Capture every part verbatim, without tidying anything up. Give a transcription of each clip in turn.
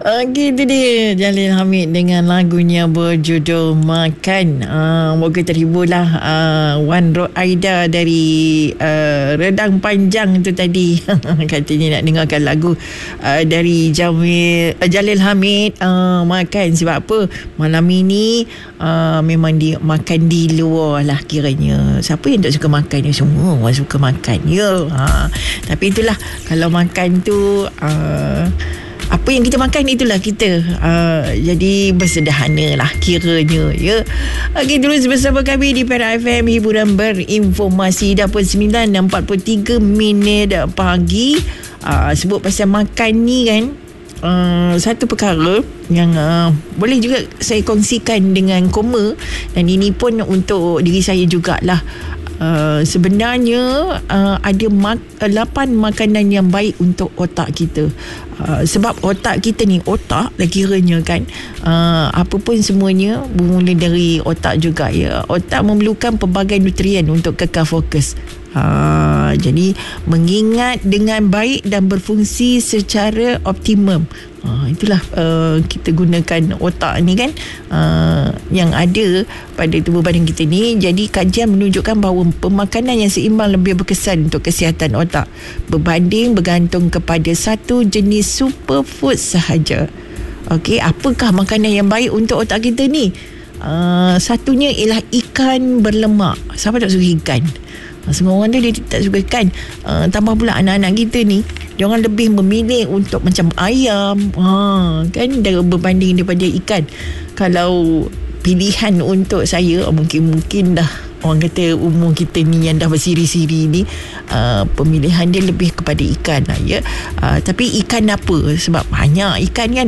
Okey, itu dia Jalil Hamid dengan lagunya berjudul Makan. Uh, moga terhiburlah uh, Wan Rod Aida dari uh, Redang Panjang tu tadi. Katanya nak dengarkan lagu uh, dari Jamil, uh, Jalil Hamid uh, Makan. Sebab apa? Malam ini uh, memang dia makan di luar lah kiranya. Siapa yang tak suka makan? Ya, semua orang suka makan. Ya. Ha. Tapi itulah, kalau makan tu uh, apa yang kita makan itulah kita uh, jadi bersederhana lah kiranya, ya. Okey, terus bersama kami di Perak F M, hiburan berinformasi. Dah pun sembilan dan empat puluh tiga minit pagi. uh, Sebut pasal makan ni kan, uh, satu perkara yang uh, boleh juga saya kongsikan dengan Koma, dan ini pun untuk diri saya jugalah. Uh, sebenarnya uh, ada mak- lapan makanan yang baik untuk otak kita. Uh, sebab otak kita ni, otak lah kiranya kan, uh, apa pun semuanya bermula dari otak juga, ya. Otak memerlukan pelbagai nutrien untuk kekal fokus. Ha, jadi mengingat dengan baik dan berfungsi secara optimum. Ha, itulah uh, kita gunakan otak ni kan, uh, yang ada pada tubuh badan kita ni. Jadi kajian menunjukkan bahawa pemakanan yang seimbang lebih berkesan untuk kesihatan otak berbanding bergantung kepada satu jenis superfood sahaja. Okey, apakah makanan yang baik untuk otak kita ni? Uh, satunya ialah ikan berlemak. Siapa tak suka ikan? Semua orang tu dia tak suka ikan. uh, Tambah pula anak-anak kita ni, dia orang lebih memilih untuk macam ayam, ha, kan, berbanding daripada ikan. Kalau pilihan untuk saya, mungkin-mungkin dah orang kata umur kita ni yang dah bersiri-siri ni, uh, pemilihan dia lebih kepada ikan lah, ya. uh, Tapi ikan apa? Sebab banyak ikan kan.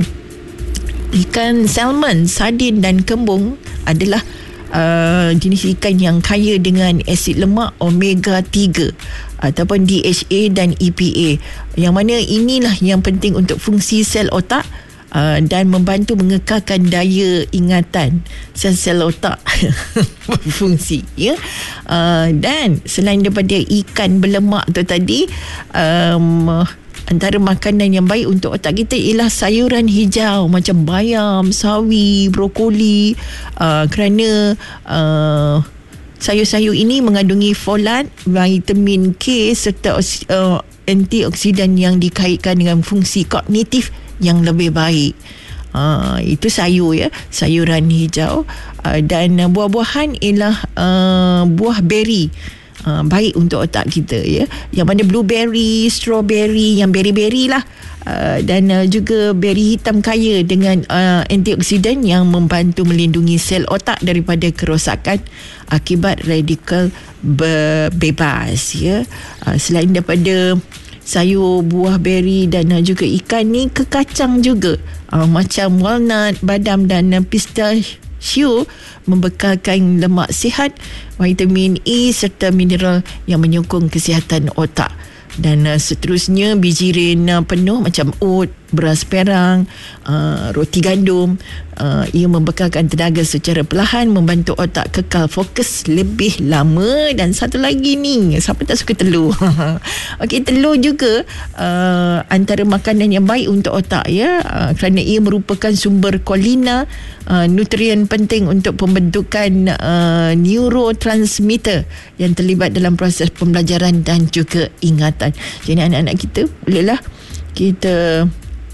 Ikan salmon, sardin dan kembung adalah Uh, jenis ikan yang kaya dengan asid lemak omega tiga ataupun D H A dan E P A, yang mana inilah yang penting untuk fungsi sel otak uh, dan membantu mengekalkan daya ingatan sel-sel otak berfungsi, ya. Uh, dan selain daripada ikan berlemak tu tadi, um, antara makanan yang baik untuk otak kita ialah sayuran hijau macam bayam, sawi, brokoli, uh, kerana uh, sayur-sayur ini mengandungi folat, vitamin K serta uh, antioksidan yang dikaitkan dengan fungsi kognitif yang lebih baik. Uh, itu sayur, ya, sayuran hijau. Uh, dan uh, buah-buahan ialah uh, buah beri. Uh, baik untuk otak kita, ya. Yang mana blueberry, strawberry, yang berry-berry lah, uh, dan uh, juga beri hitam kaya dengan uh, antioksidan yang membantu melindungi sel otak daripada kerosakan akibat radikal be- bebas, ya. Uh, selain daripada sayur, buah beri dan uh, juga ikan ni, kekacang juga, uh, macam walnut, badam dan uh, pistachio membekalkan lemak sihat, vitamin E serta mineral yang menyokong kesihatan otak. Dan uh, seterusnya bijirin uh, penuh macam oat, beras perang, uh, roti gandum, uh, ia membekalkan tenaga secara perlahan, membantu otak kekal fokus lebih lama. Dan satu lagi ni, siapa tak suka telur? Okey, telur juga uh, antara makanan yang baik untuk otak, ya, uh, kerana ia merupakan sumber kolina, uh, nutrien penting untuk pembentukan uh, neurotransmitter yang terlibat dalam proses pembelajaran dan juga ingatan. Jadi anak-anak kita bolehlah kita,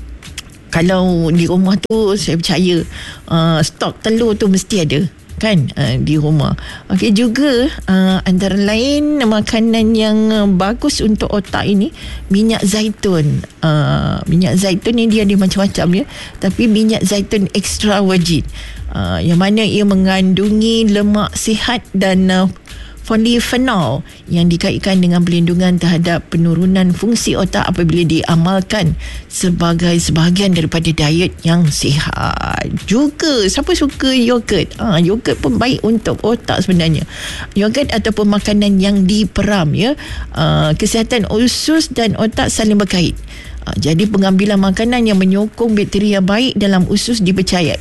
kalau di rumah tu saya percaya uh, stok telur tu mesti ada kan, uh, di rumah. Okey, juga uh, antara lain makanan yang uh, bagus untuk otak ini, minyak zaitun. Uh, minyak zaitun ni dia ada macam-macam, ya, tapi minyak zaitun extra virgin, uh, yang mana ia mengandungi lemak sihat dan uh, polyphenol yang dikaitkan dengan perlindungan terhadap penurunan fungsi otak apabila diamalkan sebagai sebahagian daripada diet yang sihat. Juga siapa suka yogurt? Ha, yogurt pun baik untuk otak sebenarnya. Yogurt ataupun makanan yang diperam, ya. Uh, kesihatan usus dan otak saling berkait. Uh, jadi pengambilan makanan yang menyokong bakteria baik dalam usus dipercayai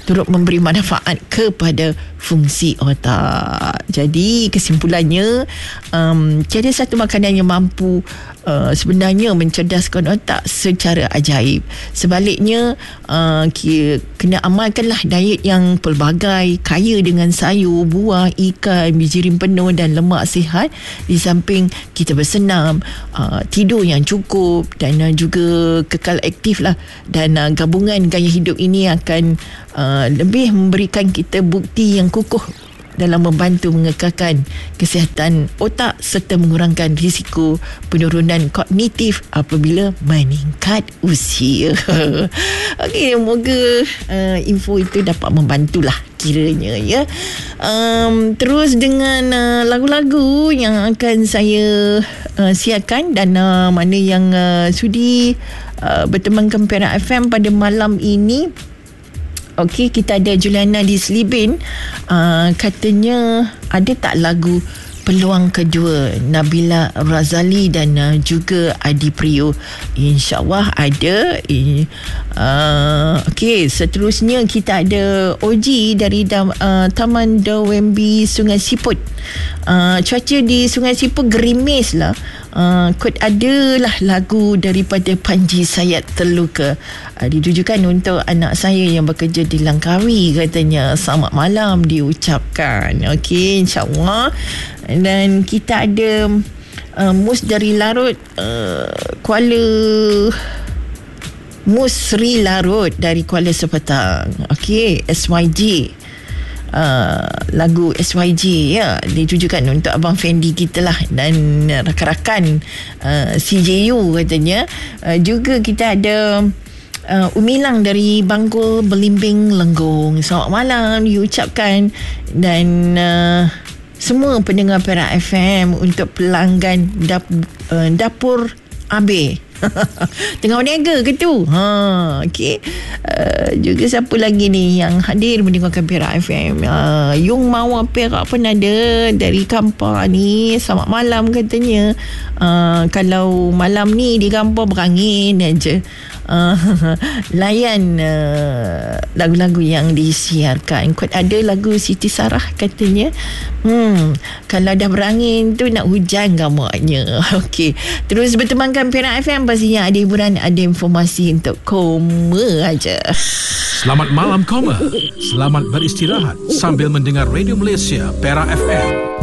turut memberi manfaat kepada fungsi otak. Jadi kesimpulannya, um, tiada satu makanan yang mampu uh, sebenarnya mencerdaskan otak secara ajaib. Sebaliknya, uh, kena amalkanlah diet yang pelbagai, kaya dengan sayur, buah, ikan, biji rimpeno dan lemak sihat. Di samping kita bersenam, uh, tidur yang cukup dan uh, juga kekal aktif lah. Dan uh, gabungan gaya hidup ini akan uh, lebih memberikan kita bukti yang kukuh dalam membantu mengekalkan kesihatan otak serta mengurangkan risiko penurunan kognitif apabila meningkat usia. Okey, moga uh, info itu dapat membantulah kiranya ya. Um, terus dengan uh, lagu-lagu yang akan saya uh, siarkan dan uh, mana yang uh, sudi uh, bertemankan Perak F M pada malam ini. Okey, kita ada Juliana di Selibin. Uh, katanya ada tak lagu Peluang Kedua, Nabila Razali dan uh, juga Adi Priyo? InsyaAllah ada. Uh, Okey, seterusnya kita ada Oji dari da, uh, Taman Dawembi Sungai Siput. Uh, cuaca di Sungai Siput gerimis lah. Uh, kot adalah lagu daripada Panji Sayat Terluka, uh, ditujukan untuk anak saya yang bekerja di Langkawi, katanya. Selamat malam diucapkan. Okey, insyaAllah. Dan kita ada uh, Mus dari Larut, uh, Kuala Musri Larut dari Kuala Sepetang. Okey, S Y J. Uh, lagu S Y J ya, ditujukan untuk Abang Fendi kita lah dan rakan-rakan uh, C J U, katanya. Uh, juga kita ada uh, Umilang dari Bangkul Belimbing Lenggong. Selamat malam diucapkan. Dan uh, semua pendengar Perak F M untuk pelanggan dap, uh, Dapur Abe. Tengah berniaga ke tu? Ha, okey. Uh, juga siapa lagi ni yang hadir mendengarkan Perak F M? Uh, Yung Mawar Perak pun ada dari Kampar ni. Selamat malam, katanya. Uh, kalau malam ni di Kampar berangin aja. Uh, layan uh, lagu-lagu yang disiarkan. Kot ada lagu Siti Sarah, katanya. Hmm, kalau dah berangin tu nak hujan gamaknya. Okey, terus bertemankan Perak F M. Pastinya ada hiburan, ada informasi untuk koma aja. Selamat malam koma. Selamat beristirahat sambil mendengar Radio Malaysia Perak F M.